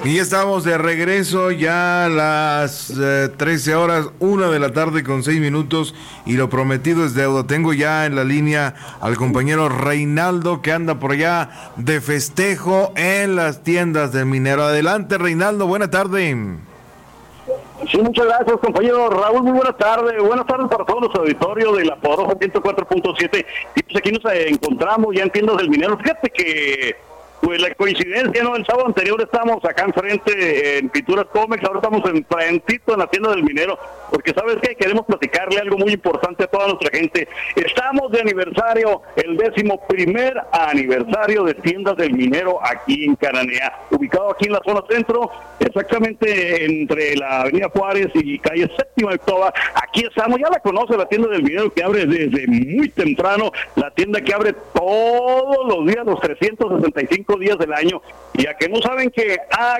Y ya estamos de regreso, ya a las 13 horas, 1 de la tarde con 6 minutos, y lo prometido es deuda. Tengo ya en la línea al compañero Reinaldo, que anda por allá de festejo en las tiendas del minero. Adelante, Reinaldo, buena tarde. Sí, muchas gracias, compañero Raúl. Muy buena tarde. Buenas tardes para todos los auditorios de la Poderosa 104.7. Y pues aquí nos encontramos ya en tiendas del minero. Fíjate que pues la coincidencia, ¿no? El sábado anterior estábamos acá enfrente en Pinturas Comex, ahora estamos enfrentito en la tienda del minero, porque ¿sabes qué? Queremos platicarle algo muy importante a toda nuestra gente. Estamos de aniversario, el 11º aniversario de tiendas del minero aquí en Cananea, ubicado aquí en la zona centro, exactamente entre la avenida Juárez y calle Séptima de October. Aquí estamos, ya la conoce la tienda del minero, que abre desde muy temprano, la tienda que abre todos los días, los 365 días del año, y a que no saben que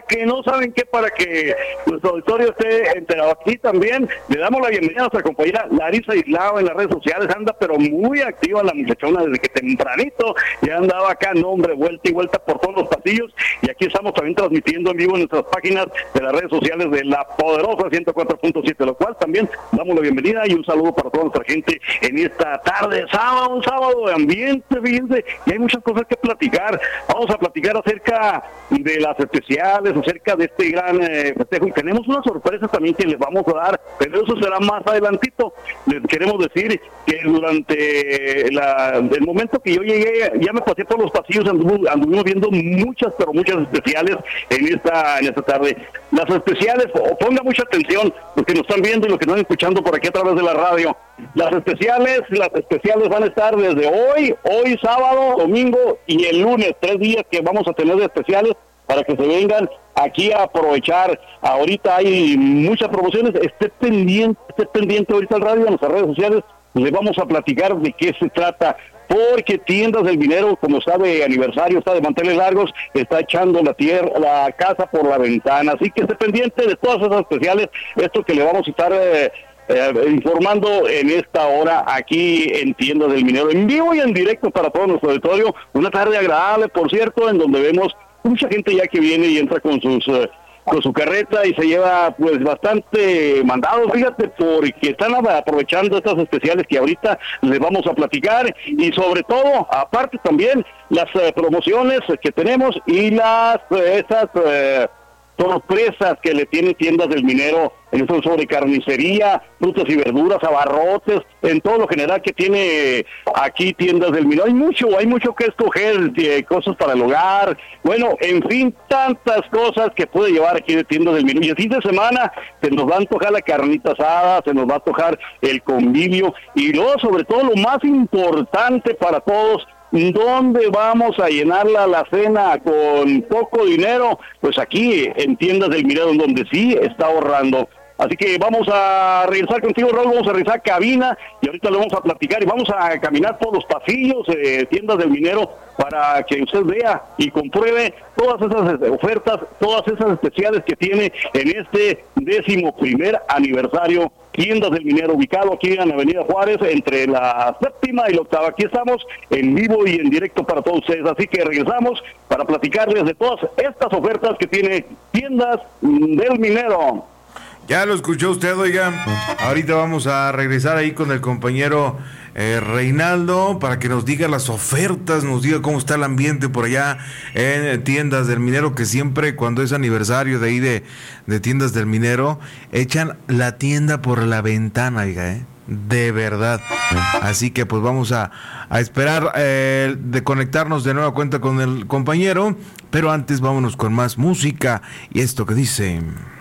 para que nuestro auditorio esté enterado. Aquí también le damos la bienvenida a nuestra compañera Larisa Islao en las redes sociales. Anda pero muy activa la muchachona desde que tempranito ya andaba acá, nombre, vuelta y vuelta por todos los pasillos, y aquí estamos también transmitiendo en vivo en nuestras páginas de las redes sociales de la Poderosa 104.7, lo cual también damos la bienvenida y un saludo para toda nuestra gente en esta tarde, un sábado de ambiente, fíjense, y hay muchas cosas que platicar. Vamos a platicar acerca de las especiales, acerca de este gran festejo, y tenemos una sorpresa también que les vamos a dar, pero eso será más adelantito. Les queremos decir que durante el momento que yo llegué, ya me pasé por los pasillos, anduvimos viendo muchas especiales en esta tarde. Las especiales, ponga mucha atención, los que nos están viendo y los que nos están escuchando por aquí a través de la radio. Las especiales van a estar desde hoy sábado, domingo y el lunes, 3 días que vamos a tener de especiales para que se vengan aquí a aprovechar. Ahorita hay muchas promociones, esté pendiente ahorita al radio, en nuestras redes sociales, les vamos a platicar de qué se trata, porque Tiendas del Minero, como está de aniversario, está de manteles largos, está echando la casa por la ventana, así que esté pendiente de todas esas especiales, esto que le vamos a estar informando en esta hora aquí en Tiendas del Minero, en vivo y en directo para todo nuestro auditorio. Una tarde agradable, por cierto, en donde vemos mucha gente ya que viene y entra con su carreta y se lleva pues bastante mandado, fíjate, porque están aprovechando estas especiales que ahorita les vamos a platicar, y sobre todo, aparte también, las promociones que tenemos y esas sorpresas que le tienen Tiendas del Minero en eso sobre carnicería, frutas y verduras, abarrotes, en todo lo general que tiene aquí Tiendas del Minero. Hay mucho que escoger, cosas para el hogar, bueno, en fin, tantas cosas que puede llevar aquí de Tiendas del Minero. Y el fin de semana se nos va a antojar la carnita asada, se nos va a antojar el convivio, y luego, sobre todo, lo más importante para todos, ¿dónde vamos a llenar la cena con poco dinero? Pues aquí en Tiendas del Minero, donde sí está ahorrando. Así que vamos a regresar contigo, Raúl, vamos a regresar a cabina y ahorita le vamos a platicar y vamos a caminar por los pasillos de Tiendas del Minero para que usted vea y compruebe todas esas ofertas, todas esas especiales que tiene en este 11º aniversario Tiendas del Minero, ubicado aquí en la avenida Juárez, entre la Séptima y la Octava. Aquí estamos en vivo y en directo para todos ustedes, así que regresamos para platicarles de todas estas ofertas que tiene Tiendas del Minero. Ya lo escuchó usted, oiga. Ahorita vamos a regresar ahí con el compañero Reinaldo para que nos diga las ofertas, nos diga cómo está el ambiente por allá en Tiendas del Minero, que siempre cuando es aniversario de ahí de Tiendas del Minero, echan la tienda por la ventana, oiga, de verdad. Así que pues vamos a esperar de conectarnos de nueva cuenta con el compañero, pero antes vámonos con más música y esto que dice...